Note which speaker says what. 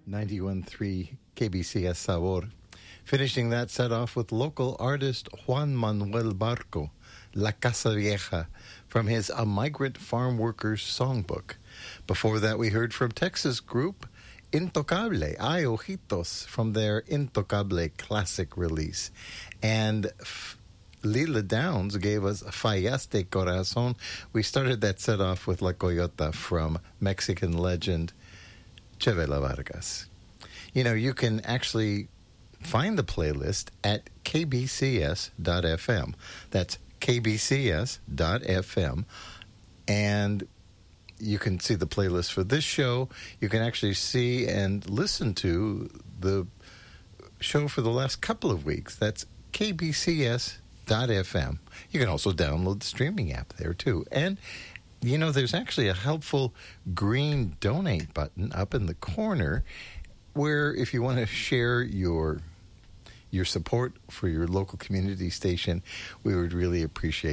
Speaker 1: 91.3 KBCS Sabor. Finishing that set off with local artist Juan Manuel Barco, La Casa Vieja, from his A Migrant Farm Worker's Songbook. Before that, we heard from Texas group Intocable, Ay Ojitos, from their Intocable classic release. And Lila Downs gave us Fallaste Corazon. We started that set off with La Coyota from Mexican legend Chavela Vargas. You know, you can actually find the playlist at kbcs.fm. That's kbcs.fm. And you can see the playlist for this show. You can actually see and listen to the show for the last couple of weeks. That's kbcs.fm. You can also download the streaming app there, too. And, you know, there's actually a helpful green donate button up in the corner where if you want to share your support for your local community station, we would really appreciate